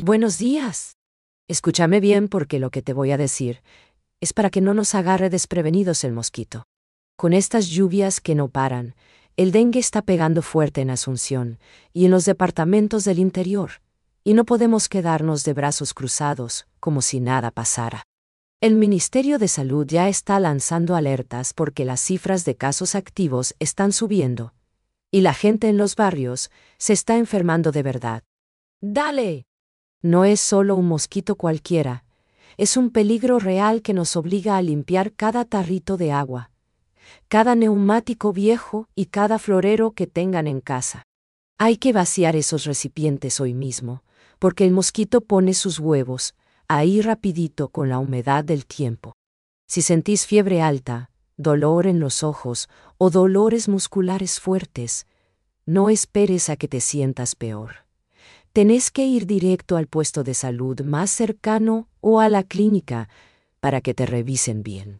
Buenos días. Escúchame bien porque lo que te voy a decir es para que no nos agarre desprevenidos el mosquito. Con estas lluvias que no paran, el dengue está pegando fuerte en Asunción y en los departamentos del interior, y no podemos quedarnos de brazos cruzados como si nada pasara. El Ministerio de Salud ya está lanzando alertas porque las cifras de casos activos están subiendo, y la gente en los barrios se está enfermando de verdad. ¡Dale! No es solo un mosquito cualquiera, es un peligro real que nos obliga a limpiar cada tarrito de agua, cada neumático viejo y cada florero que tengan en casa. Hay que vaciar esos recipientes hoy mismo, porque el mosquito pone sus huevos ahí rapidito con la humedad del tiempo. Si sentís fiebre alta, dolor en los ojos o dolores musculares fuertes, no esperes a que te sientas peor. Tenés que ir directo al puesto de salud más cercano o a la clínica para que te revisen bien.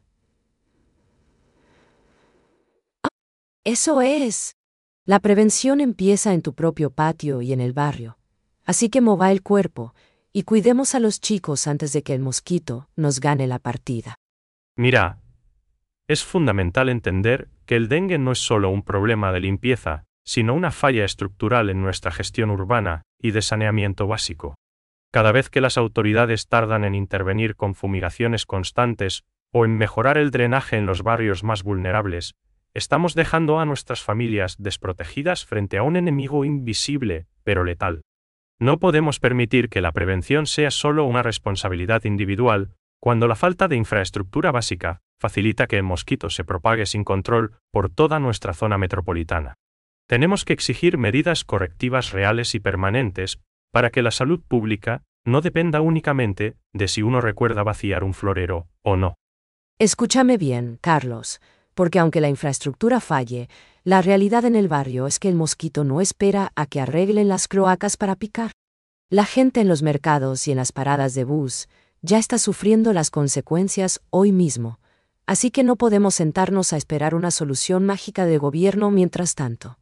Eso es. La prevención empieza en tu propio patio y en el barrio. Así que mova el cuerpo y cuidemos a los chicos antes de que el mosquito nos gane la partida. Mira, es fundamental entender que el dengue no es solo un problema de limpieza, sino una falla estructural en nuestra gestión urbana y de saneamiento básico. Cada vez que las autoridades tardan en intervenir con fumigaciones constantes o en mejorar el drenaje en los barrios más vulnerables, estamos dejando a nuestras familias desprotegidas frente a un enemigo invisible, pero letal. No podemos permitir que la prevención sea solo una responsabilidad individual, cuando la falta de infraestructura básica facilita que el mosquito se propague sin control por toda nuestra zona metropolitana. Tenemos que exigir medidas correctivas reales y permanentes para que la salud pública no dependa únicamente de si uno recuerda vaciar un florero o no. Escúchame bien, Carlos, porque aunque la infraestructura falle, la realidad en el barrio es que el mosquito no espera a que arreglen las cloacas para picar. La gente en los mercados y en las paradas de bus ya está sufriendo las consecuencias hoy mismo, así que no podemos sentarnos a esperar una solución mágica del gobierno mientras tanto.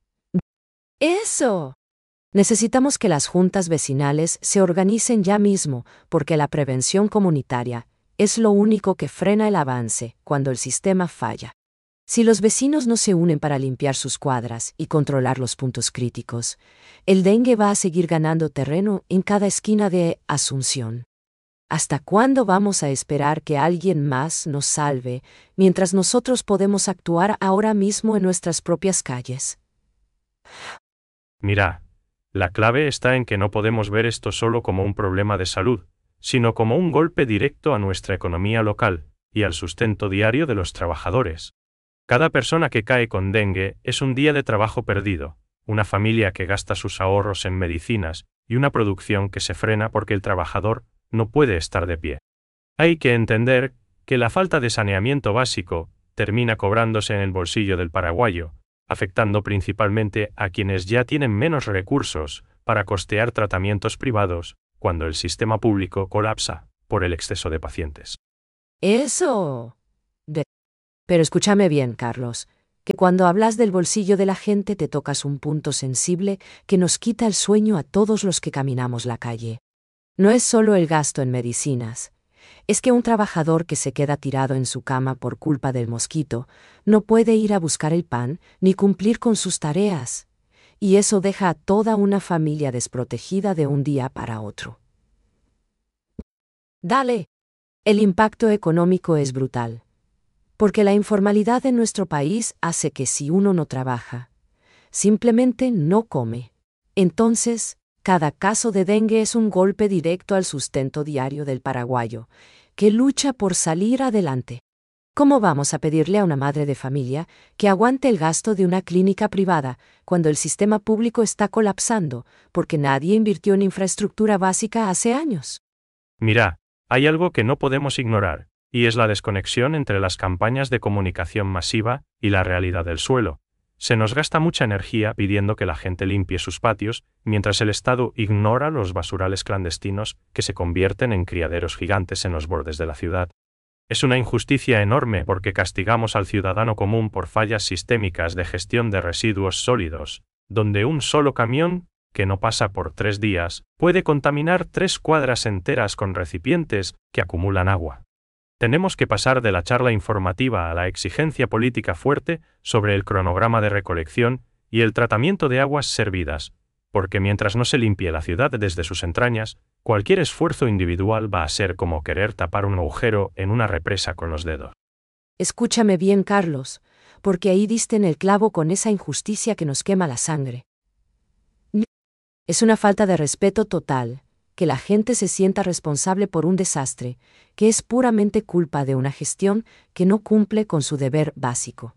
¡Eso! Necesitamos que las juntas vecinales se organicen ya mismo, porque la prevención comunitaria es lo único que frena el avance cuando el sistema falla. Si los vecinos no se unen para limpiar sus cuadras y controlar los puntos críticos, el dengue va a seguir ganando terreno en cada esquina de Asunción. ¿Hasta cuándo vamos a esperar que alguien más nos salve mientras nosotros podemos actuar ahora mismo en nuestras propias calles? Mira, la clave está en que no podemos ver esto solo como un problema de salud, sino como un golpe directo a nuestra economía local y al sustento diario de los trabajadores. Cada persona que cae con dengue es un día de trabajo perdido, una familia que gasta sus ahorros en medicinas y una producción que se frena porque el trabajador no puede estar de pie. Hay que entender que la falta de saneamiento básico termina cobrándose en el bolsillo del paraguayo, afectando principalmente a quienes ya tienen menos recursos para costear tratamientos privados cuando el sistema público colapsa por el exceso de pacientes. ¡Eso! Pero escúchame bien, Carlos, que cuando hablas del bolsillo de la gente te tocas un punto sensible que nos quita el sueño a todos los que caminamos la calle. No es solo el gasto en medicinas. Es que un trabajador que se queda tirado en su cama por culpa del mosquito no puede ir a buscar el pan ni cumplir con sus tareas, y eso deja a toda una familia desprotegida de un día para otro. Dale. El impacto económico es brutal, porque la informalidad en nuestro país hace que si uno no trabaja, simplemente no come. Entonces, cada caso de dengue es un golpe directo al sustento diario del paraguayo, que lucha por salir adelante. ¿Cómo vamos a pedirle a una madre de familia que aguante el gasto de una clínica privada cuando el sistema público está colapsando porque nadie invirtió en infraestructura básica hace años? Mira, hay algo que no podemos ignorar, y es la desconexión entre las campañas de comunicación masiva y la realidad del suelo. Se nos gasta mucha energía pidiendo que la gente limpie sus patios, mientras el Estado ignora los basurales clandestinos que se convierten en criaderos gigantes en los bordes de la ciudad. Es una injusticia enorme porque castigamos al ciudadano común por fallas sistémicas de gestión de residuos sólidos, donde un solo camión que no pasa por 3 días, puede contaminar 3 cuadras enteras con recipientes que acumulan agua. Tenemos que pasar de la charla informativa a la exigencia política fuerte sobre el cronograma de recolección y el tratamiento de aguas servidas, porque mientras no se limpie la ciudad desde sus entrañas, cualquier esfuerzo individual va a ser como querer tapar un agujero en una represa con los dedos. Escúchame bien, Carlos, porque ahí diste en el clavo con esa injusticia que nos quema la sangre. Es una falta de respeto total que la gente se sienta responsable por un desastre que es puramente culpa de una gestión que no cumple con su deber básico.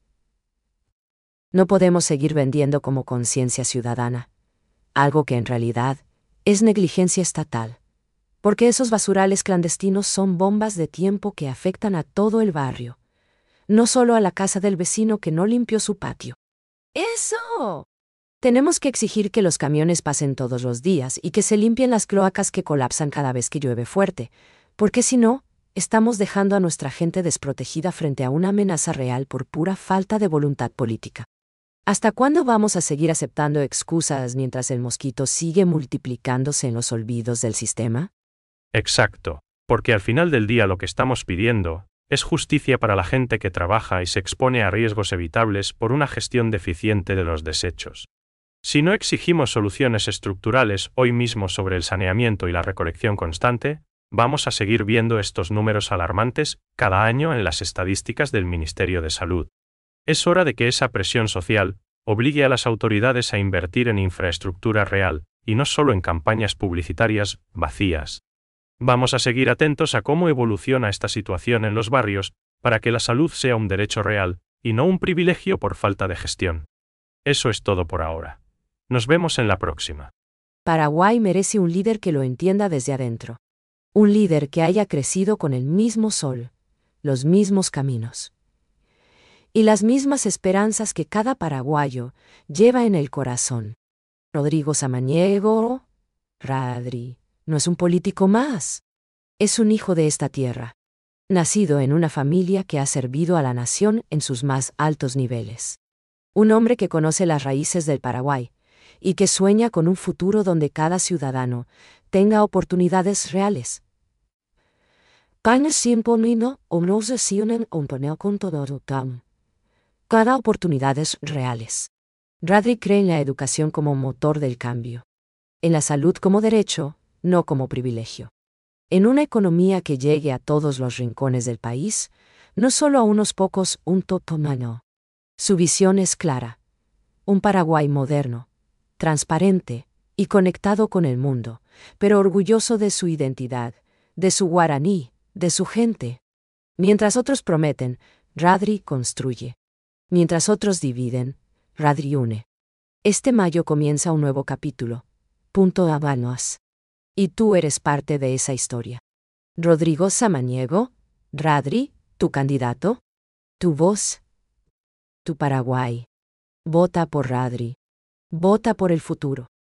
No podemos seguir vendiendo como conciencia ciudadana, algo que en realidad es negligencia estatal, porque esos basurales clandestinos son bombas de tiempo que afectan a todo el barrio, no solo a la casa del vecino que no limpió su patio. ¡Eso! Tenemos que exigir que los camiones pasen todos los días y que se limpien las cloacas que colapsan cada vez que llueve fuerte, porque si no, estamos dejando a nuestra gente desprotegida frente a una amenaza real por pura falta de voluntad política. ¿Hasta cuándo vamos a seguir aceptando excusas mientras el mosquito sigue multiplicándose en los olvidos del sistema? Exacto, porque al final del día lo que estamos pidiendo es justicia para la gente que trabaja y se expone a riesgos evitables por una gestión deficiente de los desechos. Si no exigimos soluciones estructurales hoy mismo sobre el saneamiento y la recolección constante, vamos a seguir viendo estos números alarmantes cada año en las estadísticas del Ministerio de Salud. Es hora de que esa presión social obligue a las autoridades a invertir en infraestructura real, y no solo en campañas publicitarias vacías. Vamos a seguir atentos a cómo evoluciona esta situación en los barrios, para que la salud sea un derecho real, y no un privilegio por falta de gestión. Eso es todo por ahora. Nos vemos en la próxima. Paraguay merece un líder que lo entienda desde adentro. Un líder que haya crecido con el mismo sol, los mismos caminos y las mismas esperanzas que cada paraguayo lleva en el corazón. Rodrigo Samaniego, Radri, no es un político más. Es un hijo de esta tierra, nacido en una familia que ha servido a la nación en sus más altos niveles. Un hombre que conoce las raíces del Paraguay y que sueña con un futuro donde cada ciudadano tenga oportunidades reales. Cada oportunidades reales. Radri cree en la educación como motor del cambio, en la salud como derecho, no como privilegio. En una economía que llegue a todos los rincones del país, no solo a unos pocos, un totomano. Su visión es clara. Un Paraguay moderno, transparente y conectado con el mundo, pero orgulloso de su identidad, de su guaraní, de su gente. Mientras otros prometen, Radri construye. Mientras otros dividen, Radri une. Este mayo comienza un nuevo capítulo. Punto Habanos. Y tú eres parte de esa historia. Rodrigo Samaniego, Radri, tu candidato, tu voz, tu Paraguay. Vota por Radri. Vota por el futuro.